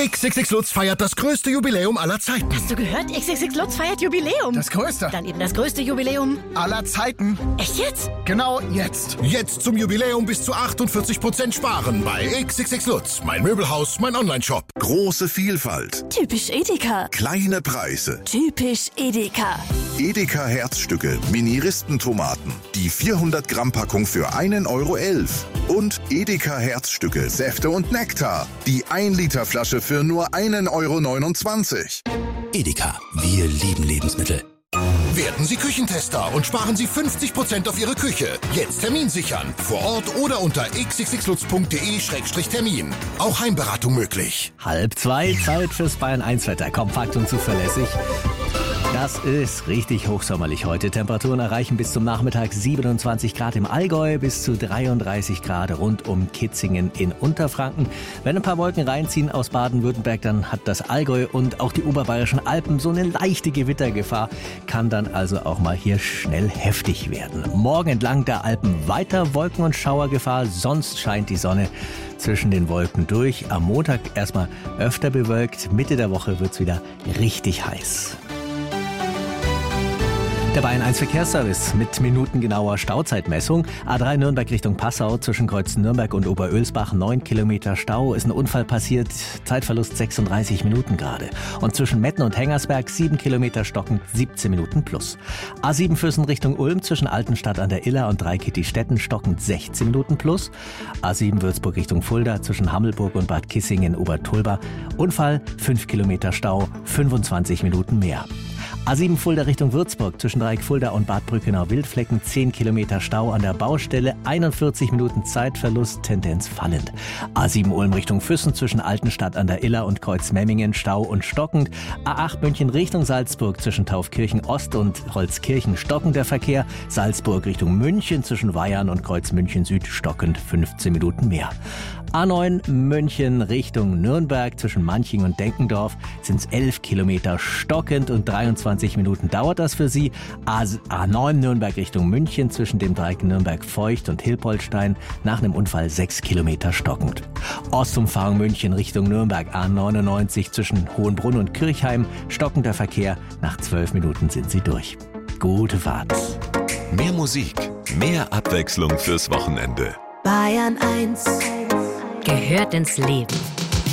XXX Lutz feiert das größte Jubiläum aller Zeiten. Hast du gehört? XXX Lutz feiert Jubiläum. Das größte. Dann eben das größte Jubiläum Aller Zeiten. Echt jetzt? Genau jetzt. Jetzt zum Jubiläum bis zu 48% sparen bei XXX Lutz. Mein Möbelhaus, mein Onlineshop. Große Vielfalt, Typisch Edeka. kleine Preise. Typisch Edeka. Edeka Herzstücke, Mini-Ristentomaten. Die 400 Gramm Packung für 1,11 €. Und Edeka Herzstücke, Säfte und Nektar. Die 1 Liter Flasche für nur 1,29 €. Edeka, wir lieben Lebensmittel. Werden Sie Küchentester und sparen Sie 50% auf Ihre Küche. Jetzt Termin sichern. Vor Ort oder unter xxxlutz.de/termin. Auch Heimberatung möglich. 1:30, Zeit fürs Bayern 1 Wetter. Kompakt und zuverlässig. Das ist richtig hochsommerlich heute. Temperaturen erreichen bis zum Nachmittag 27 Grad im Allgäu, bis zu 33 Grad rund um Kitzingen in Unterfranken. Wenn ein paar Wolken reinziehen aus Baden-Württemberg, dann hat das Allgäu und auch die oberbayerischen Alpen so eine leichte Gewittergefahr. Kann dann also auch mal hier schnell heftig werden. Morgen entlang der Alpen weiter Wolken- und Schauergefahr, sonst scheint die Sonne zwischen den Wolken durch. Am Montag erstmal öfter bewölkt, Mitte der Woche wird's wieder richtig heiß. Der Bayern 1 Verkehrsservice mit minutengenauer Stauzeitmessung. A3 Nürnberg Richtung Passau zwischen Kreuz Nürnberg und Oberölsbach 9 Kilometer Stau. Ist ein Unfall passiert, Zeitverlust 36 Minuten gerade. Und zwischen Metten und Hengersberg 7 Kilometer stockend 17 Minuten plus. A7 Füssen Richtung Ulm zwischen Altenstadt an der Iller und Dreikitti-Stetten stockend 16 Minuten plus. A7 Würzburg Richtung Fulda zwischen Hammelburg und Bad Kissingen Obertulba. Unfall 5 Kilometer Stau, 25 Minuten mehr. A7 Fulda Richtung Würzburg zwischen Dreieck Fulda und Bad Brückenau-Wildflecken 10 Kilometer Stau an der Baustelle, 41 Minuten Zeitverlust, Tendenz fallend. A7 Ulm Richtung Füssen zwischen Altenstadt an der Iller und Kreuzmemmingen Stau und stockend. A8 München Richtung Salzburg zwischen Taufkirchen Ost und Holzkirchen stockender Verkehr. Salzburg Richtung München zwischen Weyarn und Kreuzmünchen Süd stockend 15 Minuten mehr. A9 München Richtung Nürnberg zwischen Manching und Denkendorf sind es 11 Kilometer stockend und 23 Minuten dauert das für Sie. A9 Nürnberg Richtung München zwischen dem Dreieck Nürnberg-Feucht und Hilpoltstein nach einem Unfall 6 Kilometer stockend. Ostumfahrung München Richtung Nürnberg A99 zwischen Hohenbrunn und Kirchheim stockender Verkehr. Nach 12 Minuten sind Sie durch. Gute Fahrt. Mehr Musik, mehr Abwechslung fürs Wochenende. Bayern 1 Gehört ins Leben.